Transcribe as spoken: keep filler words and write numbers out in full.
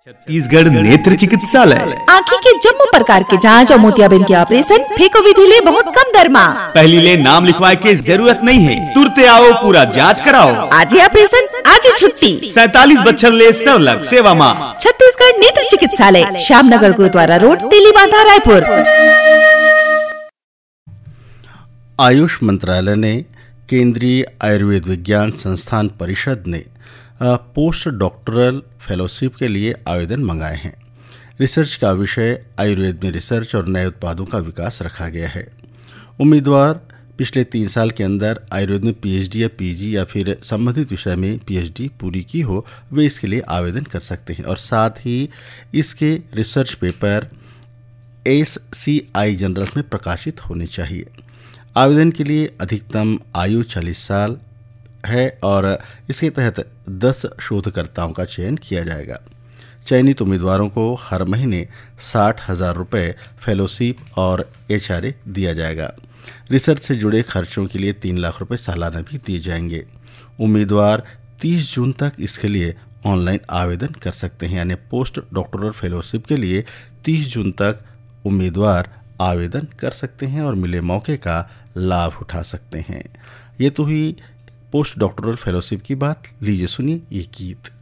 छत्तीसगढ़ नेत्र चिकित्सालय आँखी के जम्मू प्रकार के जांच और मोतियाबिंद के ऑपरेशन फेको विधि ले बहुत कम दर में। पहली ले नाम लिखवाए के जरूरत नहीं है, तुरते आओ पूरा जांच कराओ। आज ही ऑपरेशन आज ही छुट्टी। सैतालीस बच्चर ले सवलग सेवा माँ। छत्तीसगढ़ नेत्र चिकित्सालय, श्यामनगर गुरुद्वारा रोड, तेलीबांधा, रायपुर। आयुष मंत्रालय ने केंद्रीय आयुर्वेद विज्ञान संस्थान परिषद ने पोस्ट डॉक्टरल फेलोशिप के लिए आवेदन मंगाए हैं। रिसर्च का विषय आयुर्वेद में रिसर्च और नए उत्पादों का विकास रखा गया है। उम्मीदवार पिछले तीन साल के अंदर आयुर्वेद में पीएचडी या पीजी या फिर संबंधित विषय में पीएचडी पूरी की हो, वे इसके लिए आवेदन कर सकते हैं और साथ ही इसके रिसर्च पेपर एस सी आई जर्नल्स में प्रकाशित होने चाहिए। आवेदन के लिए अधिकतम आयु चालीस साल है और इसके तहत दस शोधकर्ताओं का चयन किया जाएगा। चयनित उम्मीदवारों को हर महीने साठ हजार रुपये फेलोशिप और एचआरए दिया जाएगा। रिसर्च से जुड़े खर्चों के लिए तीन लाख रुपए सालाना भी दिए जाएंगे। उम्मीदवार तीस जून तक इसके लिए ऑनलाइन आवेदन कर सकते हैं, यानी पोस्ट डॉक्टरल फेलोशिप के लिए तीस जून तक उम्मीदवार आवेदन कर सकते हैं और मिले मौके का लाभ उठा सकते हैं। ये तो ही पोस्ट डॉक्टरल फेलोशिप की बात। लीजिए सुनिए ये गीत।